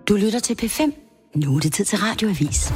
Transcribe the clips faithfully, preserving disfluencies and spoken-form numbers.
Du lytter til P fem. Nu er det tid til Radioavis.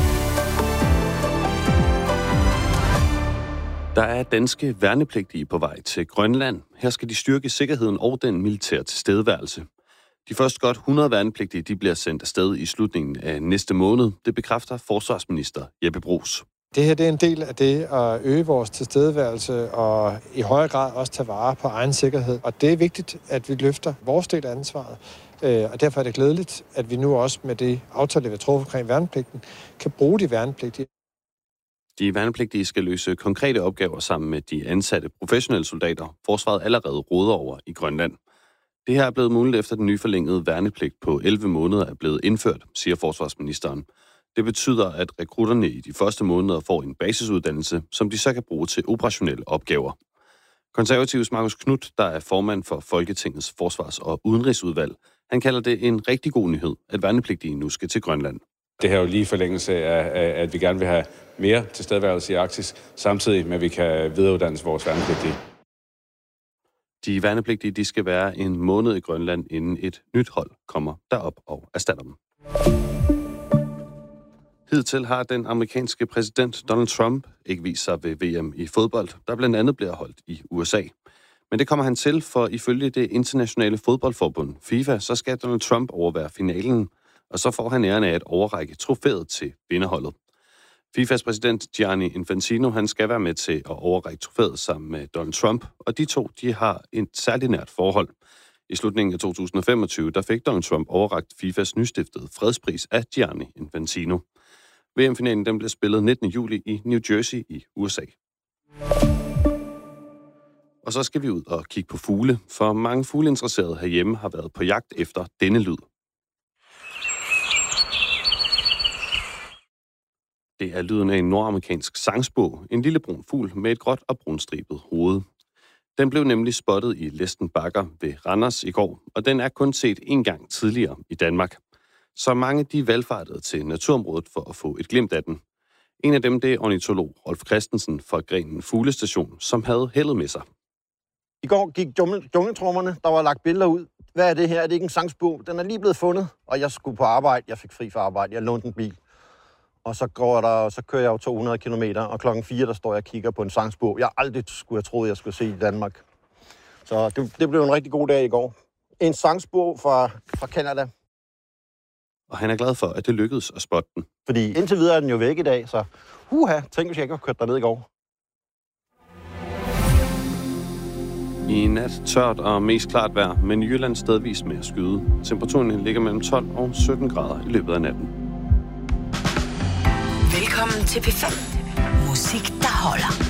Der er danske værnepligtige på vej til Grønland. Her skal de styrke sikkerheden og den militære tilstedeværelse. De første godt hundrede værnepligtige de bliver sendt afsted i slutningen af næste måned. Det bekræfter forsvarsminister Jeppe Bruus. Det her det er en del af det at øge vores tilstedeværelse og i højere grad også tage vare på egen sikkerhed. Og det er vigtigt, at vi løfter vores del af ansvaret. Og derfor er det glædeligt, at vi nu også med det aftale, vi har truffet omkring værnepligten, kan bruge de værnepligtige. De værnepligtige skal løse konkrete opgaver sammen med de ansatte professionelle soldater, forsvaret allerede råder over i Grønland. Det her er blevet muligt efter den nye forlængede værnepligt på elleve måneder er blevet indført, siger forsvarsministeren. Det betyder, at rekrutterne i de første måneder får en basisuddannelse, som de så kan bruge til operationelle opgaver. Konservativs Marcus Knudt, der er formand for Folketingets Forsvars- og Udenrigsudvalg, han kalder det en rigtig god nyhed, at værnepligtige nu skal til Grønland. Det her er jo lige forlængelse af, at vi gerne vil have mere tilstedeværelse i Arktis, samtidig med, at vi kan videreuddanne vores værnepligtige. De værnepligtige de skal være en måned i Grønland, inden et nyt hold kommer derop og erstatter dem. Hidtil har den amerikanske præsident Donald Trump ikke vist sig ved V M i fodbold, der blandt andet bliver holdt i U S A. Men det kommer han til, for ifølge det internationale fodboldforbund FIFA, så skal Donald Trump overvære finalen, og så får han æren af at overrække trofæet til vinderholdet. FIFAs præsident Gianni Infantino, han skal være med til at overrække trofæet sammen med Donald Trump, og de to, de har et særligt nært forhold. I slutningen af to tusind og femogtyve, der fik Donald Trump overrakt FIFAs nystiftede fredspris af Gianni Infantino. V M-finalen den blev spillet nittende juli i New Jersey i U S A. Og så skal vi ud og kigge på fugle, for mange fugleinteresserede herhjemme har været på jagt efter denne lyd. Det er lyden af en nordamerikansk sangspurv, en lille brun fugl med et gråt og brunstribet hoved. Den blev nemlig spottet i Læsten Bakker ved Randers i går, og den er kun set en gang tidligere i Danmark. Så mange de valgfartede til naturområdet for at få et glimt af den. En af dem det er ornitolog Rolf Christensen fra Grenen Fuglestation, som havde heldet med sig. I går gik jungletrummerne, der var lagt billeder ud. Hvad er det her? Er det ikke en sangspurv? Den er lige blevet fundet, og jeg skulle på arbejde. Jeg fik fri fra arbejde. Jeg lånte en bil. Og så, går der, så kører jeg jo to hundrede kilometer, og klokken fire, der står jeg og kigger på en sangspurv. Jeg aldrig skulle have troet, jeg skulle se i Danmark. Så det, det blev en rigtig god dag i går. En sangspurv fra, fra Canada. Og han er glad for, at det lykkedes at spotte den. Fordi indtil videre er den jo væk i dag, så huha, tænk hvis jeg ikke har kørt derned i går. I nat tørt og mest klart vejr, men i Jylland stedvis med at skyde. Temperaturen ligger mellem tolv og sytten grader i løbet af natten. Velkommen til P fem. Musik, der holder.